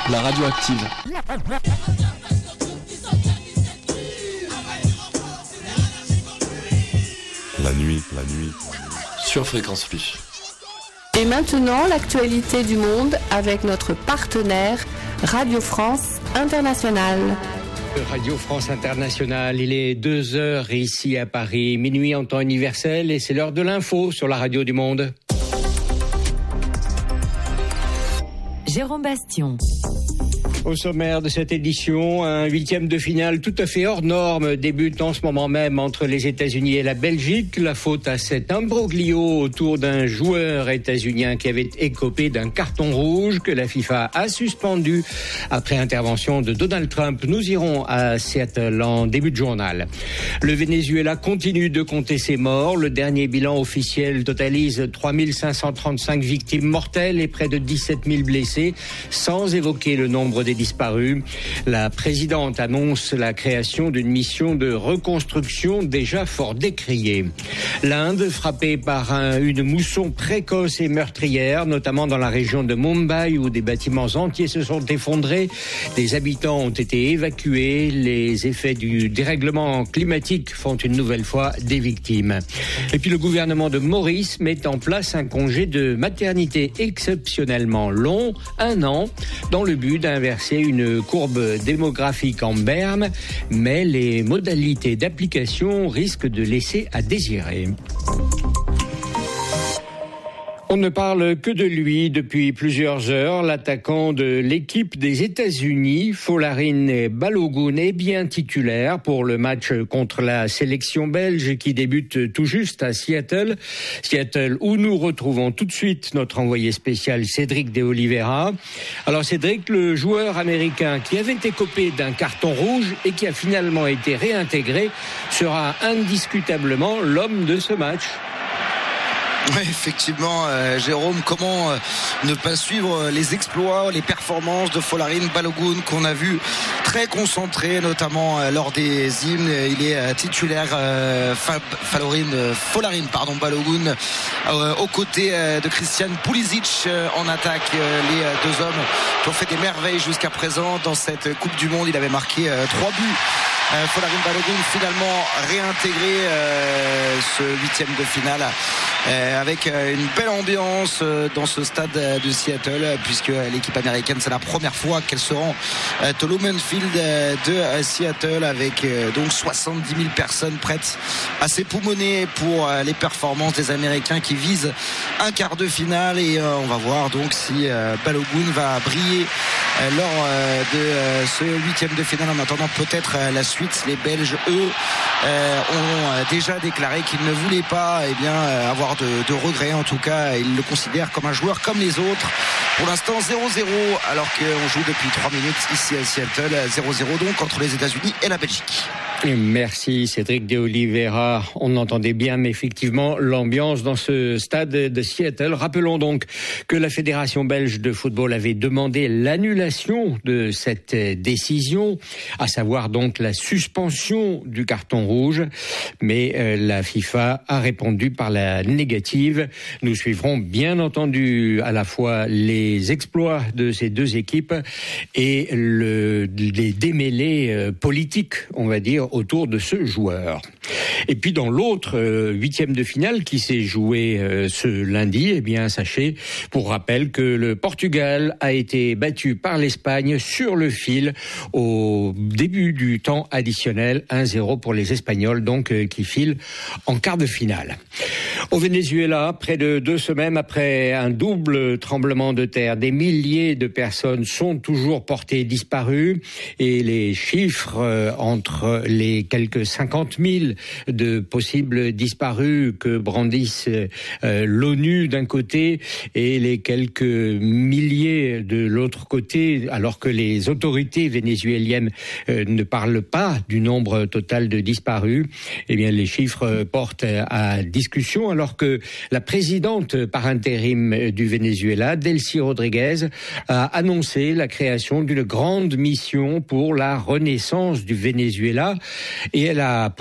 la radio active. La nuit. Sur Fréquence Plus. Et maintenant, l'actualité du monde avec notre partenaire Radio France Internationale. Radio France Internationale, il est 2h ici à Paris, minuit en temps universel et c'est l'heure de l'info sur la radio du monde. Jérôme Bastion. Au sommaire de cette édition, un 8e de finale tout à fait hors norme débute en ce moment même entre les États-Unis et la Belgique. La faute à cet imbroglio autour d'un joueur états-unien qui avait écopé d'un carton rouge que la FIFA a suspendu après intervention de Donald Trump. Nous irons à Seattle en début de journal. Le Venezuela continue de compter ses morts. Le dernier bilan officiel totalise 3535 victimes mortelles et près de 17 000 blessés, sans évoquer le nombre des disparus. La présidente annonce la création d'une mission de reconstruction déjà fort décriée. L'Inde, frappée par une mousson précoce et meurtrière, notamment dans la région de Mumbai où des bâtiments entiers se sont effondrés. Des habitants ont été évacués. Les effets du dérèglement climatique font une nouvelle fois des victimes. Et puis le gouvernement de Maurice met en place un congé de maternité exceptionnellement long, 1 an, dans le but d'inverser une courbe démographique en berne, mais les modalités d'application risquent de laisser à désirer. On ne parle que de lui depuis plusieurs heures. L'attaquant de l'équipe des États-Unis, Folarin Balogun, est bien titulaire pour le match contre la sélection belge qui débute tout juste à Seattle. Seattle où nous retrouvons tout de suite notre envoyé spécial Cédric de Oliveira. Alors Cédric, le joueur américain qui avait écopé d'un carton rouge et qui a finalement été réintégré, sera indiscutablement l'homme de ce match. Oui, effectivement, Jérôme, comment ne pas suivre les exploits, les performances de Folarin Balogun qu'on a vu très concentré, notamment lors des hymnes. Il est titulaire, Folarin Balogun, aux côtés de Christian Pulisic en attaque. Les deux hommes qui ont fait des merveilles jusqu'à présent dans cette Coupe du Monde. Il avait marqué 3 buts. Folarin Balogun finalement réintégré ce 8e de finale avec une belle ambiance dans ce stade de Seattle, puisque l'équipe américaine, c'est la première fois qu'elle se rend au Lumen Field de Seattle, avec donc 70 000 personnes prêtes à s'époumoner pour les performances des Américains qui visent un quart de finale. Et on va voir donc si Balogun va briller lors de ce 8e de finale. En attendant peut-être la suite, les Belges eux ont déjà déclaré qu'ils ne voulaient pas avoir de regrets. En tout cas, ils le considèrent comme un joueur comme les autres. Pour l'instant 0-0 alors qu'on joue depuis 3 minutes ici à Seattle. 0-0 donc entre les États-Unis et la Belgique. Merci Cédric de Oliveira. On entendait bien mais effectivement l'ambiance dans ce stade de Seattle. Rappelons donc que la Fédération belge de football avait demandé l'annulation de cette décision, à savoir donc la suspension du carton rouge, mais la FIFA a répondu par la négative. Nous suivrons bien entendu à la fois les exploits de ces deux équipes et les démêlés politiques, on va dire, autour de ce joueur. Et puis dans l'autre 8e de finale qui s'est joué ce lundi, sachez, pour rappel, que le Portugal a été battu par l'Espagne sur le fil au début du temps additionnel, 1-0 pour les Espagnols, donc qui filent en quart de finale. Au Venezuela, près de 2 semaines après un double tremblement de terre, des milliers de personnes sont toujours portées disparues et les chiffres entre les quelques 50 000 de possibles disparus que brandissent l'ONU d'un côté et les quelques milliers de l'autre côté, alors que les autorités vénézuéliennes ne parlent pas du nombre total de disparus, les chiffres portent à discussion, alors que la présidente par intérim du Venezuela, Delcy Rodriguez, a annoncé la création d'une grande mission pour la renaissance du Venezuela et elle a